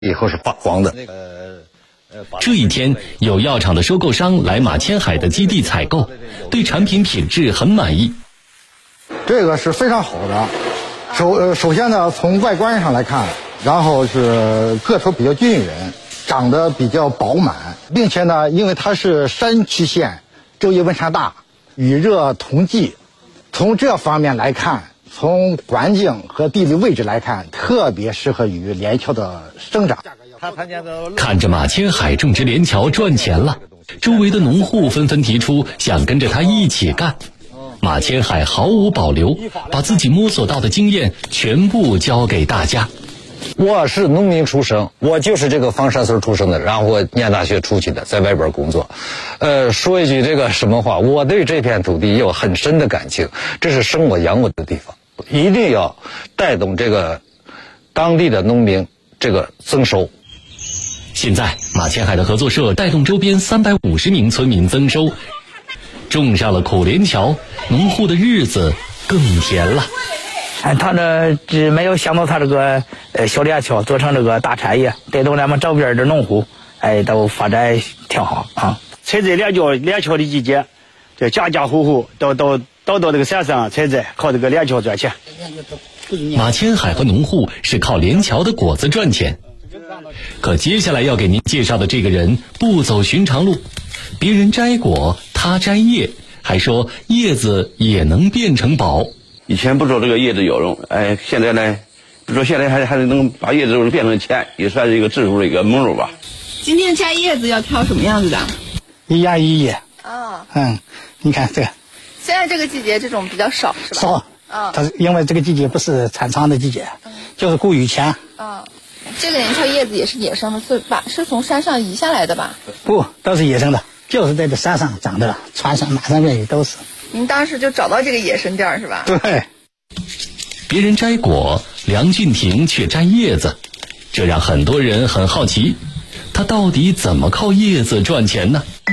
以后是发黄的。 这一天，有药厂的收购商来马千海的基地采购，对产品品质很满意。 这个是非常好的。首先呢，从外观上来看，然后是个头比较均匀，长得比较饱满，并且呢，因为它是山区县，昼夜温差大，雨热同季，从这方面来看，从环境和地理位置来看，特别适合于连桥的生长。 看着马千海种植连桥赚钱了，周围的农户纷纷提出想跟着他一起干。马千海毫无保留，把自己摸索到的经验全部教给大家。 我是农民出生，我就是这个房山村出生的，然后我念大学出去的，在外边工作。说一句这个什么话，我对这片土地有很深的感情，这是生我养我的地方，一定要带动这个当地的农民这个增收。 现在马千海的合作社带动周边350名村民增收，种上了苦连桥，农户的日子更甜了。 他这没有想到他这个小连桥做成这个大产业，带动咱们周边的农户都发展挺好啊。采摘连桥的季节，这家家户户都到这个山上采摘，靠这个连桥赚钱。 马千海和农户是靠连桥的果子赚钱。可接下来要给您介绍的这个人不走寻常路，别人摘果，他摘叶，还说叶子也能变成宝。 以前不知道这个叶子有用，现在呢，比如说现在还能把叶子变成钱，也算是一个致富的一个门路吧。 今天摘叶子要挑什么样子的？ 一芽一叶。 啊。 你看这个。 现在这个季节这种比较少是吧？ 少。它因为这个季节不是产仓的季节，就是过雨前。 这个连桥叶子也是野生的，是从山上移下来的吧？ 不，都是野生的，就是在这山上长的，船上、马上面都是。 您当时就找到这个野生地是吧？ 对。 别人摘果，梁俊廷却摘叶子，这让很多人很好奇，他到底怎么靠叶子赚钱呢？